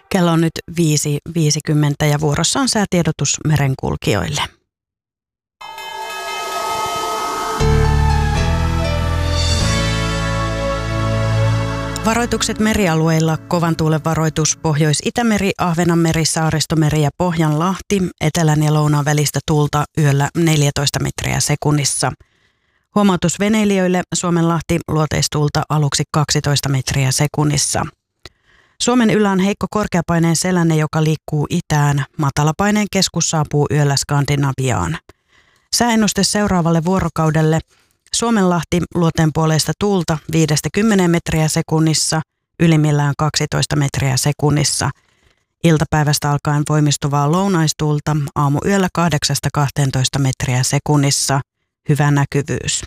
Kello on nyt 5.50 ja vuorossa on säätiedotus merenkulkijoille. Varoitukset merialueilla: kovan tuulen varoitus Pohjois-Itämeri, Ahvenanmeri, Saaristomeri ja Pohjanlahti. Etelän ja lounaan välistä tuulta yöllä 14 metriä sekunnissa. Huomautus veneilijöille: Suomenlahti, luoteistuulta aluksi 12 metriä sekunnissa. Suomen yllä on heikko korkeapaineen selänne, joka liikkuu itään. Matalapaineen keskus saapuu yöllä Skandinaviaan. Sääennuste seuraavalle vuorokaudelle: Suomenlahti, luoteenpuoleista tuulta 5-10 metriä sekunnissa, ylimmillään 12 metriä sekunnissa. Iltapäivästä alkaen voimistuvaa lounaistuulta, aamuyöllä 8-12 metriä sekunnissa, hyvä näkyvyys.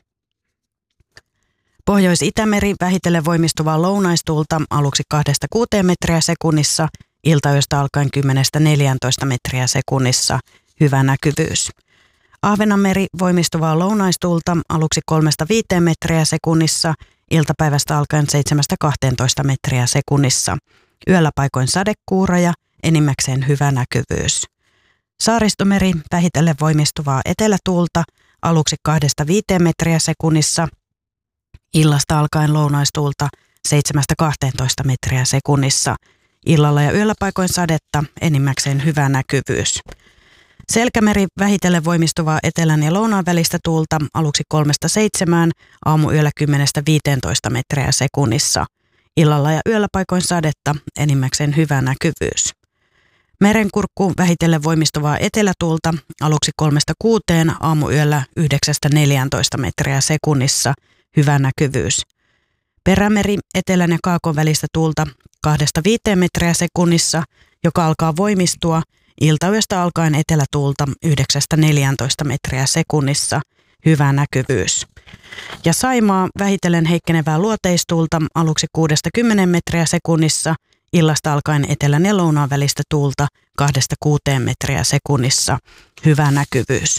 Pohjois-Itämeri, vähitellen voimistuvaa lounaistuulta, aluksi 2-6 metriä sekunnissa, iltayöstä alkaen 10-14 metriä sekunnissa, hyvä näkyvyys. Ahvenanmeri, voimistuvaa lounaistuulta, aluksi 3-5 metriä sekunnissa, iltapäivästä alkaen 7-12 metriä sekunnissa. Yöllä paikoin sadekuuroja, enimmäkseen hyvä näkyvyys. Saaristomeri, vähitellen voimistuvaa etelätuulta, aluksi 2-5 metriä sekunnissa, illasta alkaen lounaistuulta 7-12 metriä sekunnissa. Illalla ja yöllä paikoin sadetta, enimmäkseen hyvä näkyvyys. Selkämeri, vähitellen voimistuvaa etelän ja lounaan välistä tuulta, aluksi 3-7, aamuyöllä 10-15 metriä sekunnissa. Illalla ja yöllä paikoin sadetta, enimmäkseen hyvä näkyvyys. Merenkurkku, vähitellen voimistuvaa etelätuulta, aluksi 3-6, aamuyöllä 9-14 metriä sekunnissa, hyvä näkyvyys. Perämeri, etelän ja kaakon välistä tuulta 2-5 metriä sekunnissa, joka alkaa voimistua. Iltayöstä alkaen etelätuulta 9-14 metriä sekunnissa, hyvä näkyvyys. Ja Saimaa, vähitellen heikkenevää luoteistuulta, aluksi 6-10 metriä sekunnissa, illasta alkaen etelän ja lounaan välistä tuulta 2-6 metriä sekunnissa, hyvä näkyvyys.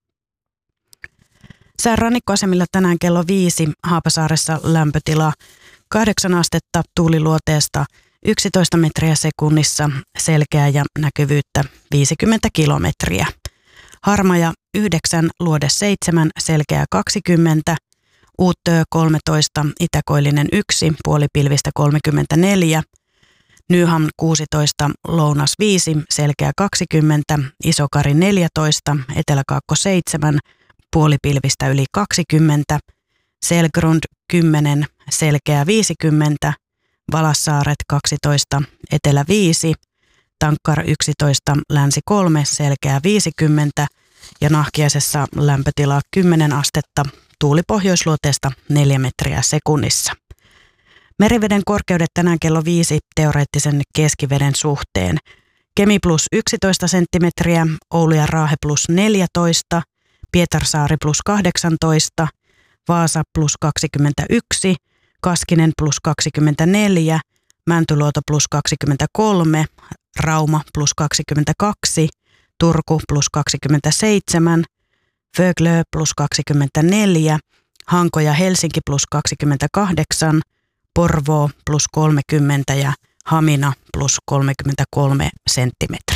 Sään rannikkoasemilla tänään kello 5, Haapasaaressa lämpötila 8 astetta, tuuliluoteesta 11 metriä sekunnissa, selkeää ja näkyvyyttä 50 kilometriä. Harmaja 9, luode 7, selkeää 20, Uuttöö 13, itäkoillinen 1, puolipilvistä 34, Nyhamn 16, lounas 5, selkeää 20, Isokari 14, eteläkaakko 7, puolipilvistä yli 20, Selgrund 10, selkeää 50, Valassaaret 12, etelä 5, Tankkar 11, länsi 3, selkeää 50 ja Nahkiaisessa lämpötila 10 astetta, tuuli pohjoisluoteesta 4 metriä sekunnissa. Meriveden korkeudet tänään kello 5 teoreettisen keskiveden suhteen. Kemi plus 11 senttimetriä, Oulu ja Raahe plus 14, Pietarsaari plus 18, Vaasa plus 21, Kaskinen plus 24, Mäntyluoto plus 23, Rauma plus 22, Turku plus 27, Föglö plus 24, Hanko ja Helsinki plus 28, Porvoo plus 30 ja Hamina plus 33 senttimetriä.